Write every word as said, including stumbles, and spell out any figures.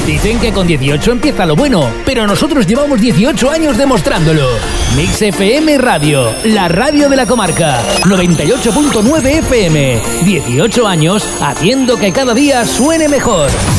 Dicen que con dieciocho empieza lo bueno, pero nosotros llevamos dieciocho años demostrándolo. Mix F M Radio, la radio de la comarca. noventa y ocho punto nueve F M. dieciocho años haciendo que cada día suene mejor.